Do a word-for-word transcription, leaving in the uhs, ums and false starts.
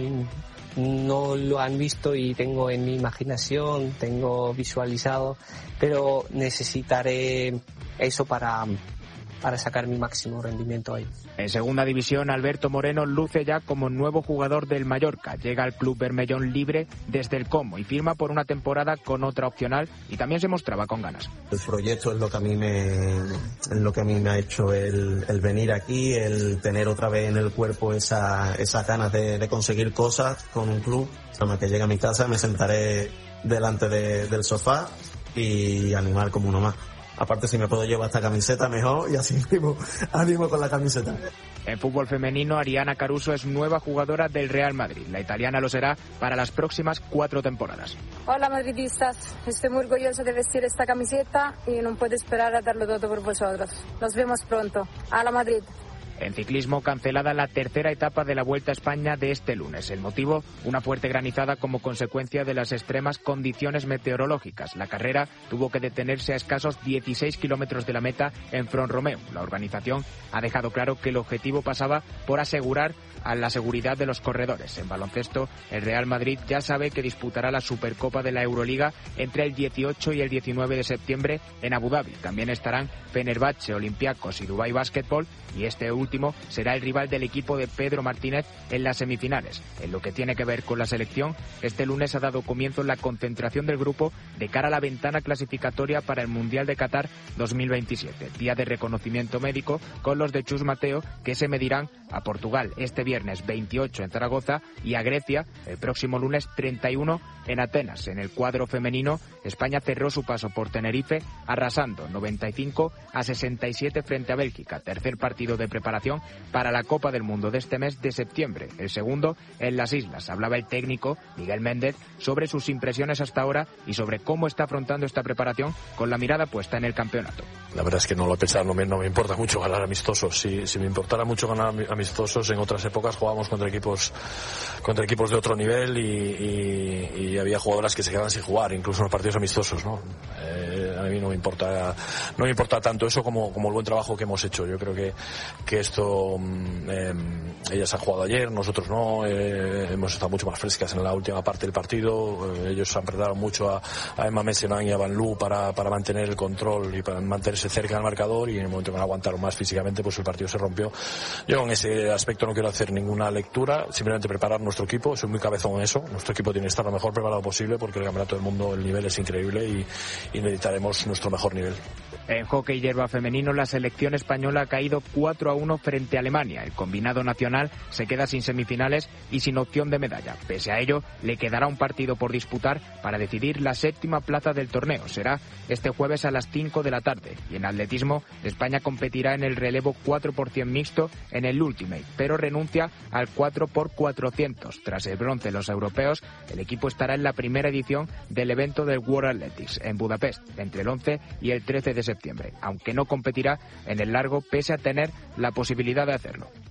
No lo han visto y tengo en mi imaginación, tengo visualizado, pero necesitaré eso para, para sacar mi máximo rendimiento ahí. En segunda división, Alberto Moreno luce ya como nuevo jugador del Mallorca. Llega al club bermellón libre desde el Como y firma por una temporada con otra opcional y también se mostraba con ganas. El proyecto es lo que a mí me, es lo que a mí me ha hecho el, el venir aquí, el tener otra vez en el cuerpo esa, esas ganas de, de conseguir cosas con un club. Cuando que llegue a mi casa me sentaré delante de, del sofá y animar como uno más. Aparte, si me puedo llevar esta camiseta, mejor, y así mismo animo con la camiseta. En fútbol femenino, Ariana Caruso es nueva jugadora del Real Madrid. La italiana lo será para las próximas cuatro temporadas. Hola madridistas, estoy muy orgullosa de vestir esta camiseta y no puedo esperar a darlo todo por vosotros. Nos vemos pronto. ¡A la Madrid! En ciclismo, cancelada la tercera etapa de la Vuelta a España de este lunes. El motivo, una fuerte granizada como consecuencia de las extremas condiciones meteorológicas. La carrera tuvo que detenerse a escasos dieciséis kilómetros de la meta en Font-Romeu. La organización ha dejado claro que el objetivo pasaba por asegurar a la seguridad de los corredores. En baloncesto, el Real Madrid ya sabe que disputará la Supercopa de la Euroliga entre el dieciocho y el diecinueve de septiembre en Abu Dhabi. También estarán Fenerbahce, Olympiacos y Dubai Basketball, y este último será el rival del equipo de Pedro Martínez en las semifinales. En lo que tiene que ver con la selección, este lunes ha dado comienzo la concentración del grupo de cara a la ventana clasificatoria para el Mundial de Qatar dos mil veintisiete. Día de reconocimiento médico con los de Chus Mateo, que se medirán a Portugal este viernes veintiocho en Zaragoza y a Grecia el próximo lunes treinta y uno en Atenas. En el cuadro femenino, España cerró su paso por Tenerife arrasando noventa y cinco a sesenta y siete frente a Bélgica. Tercer partido de preparación para la Copa del Mundo de este mes de septiembre. El segundo en las Islas. Hablaba el técnico Miguel Méndez sobre sus impresiones hasta ahora y sobre cómo está afrontando esta preparación con la mirada puesta en el campeonato. La verdad es que no lo he pensado, no me, no me importa mucho ganar amistosos. Si, si me importara mucho ganar amistosos, en otras épocas jugábamos contra equipos contra equipos de otro nivel y, y, y había jugadoras que se quedaban sin jugar, incluso en los partidos amistosos, ¿no? Eh, a mí no me importa no me importa tanto eso como, como el buen trabajo que hemos hecho. Yo creo que, que esto eh, ellas han jugado ayer, nosotros no, eh, hemos estado mucho más frescas en la última parte del partido. Eh, ellos han apretado mucho a, a Emma Messenan y a Van Loo para, para mantener el control y para mantenerse cerca del marcador, y en el momento que no aguantaron más físicamente, pues el partido se rompió. Yo en ese aspecto no quiero hacer ninguna lectura, simplemente preparar nuestro equipo. Soy muy cabezón en eso. Nuestro equipo tiene que estar lo mejor preparado posible porque el campeonato del mundo, el nivel es increíble y, y necesitaremos nuestro mejor nivel. En hockey hierba femenino, la selección española ha caído cuatro a uno frente a Alemania. El combinado nacional se queda sin semifinales y sin opción de medalla. Pese a ello, le quedará un partido por disputar para decidir la séptima plaza del torneo. Será este jueves a las cinco de la tarde. Y en atletismo, España competirá en el relevo cuatro por cien mixto en el Ultimate, pero renuncia al cuatro por cuatrocientos. Tras el bronce en los europeos, el equipo estará en la primera edición del evento del World Athletics en Budapest, entre el once y el trece de septiembre, aunque no competirá en el largo pese a tener la posibilidad de hacerlo.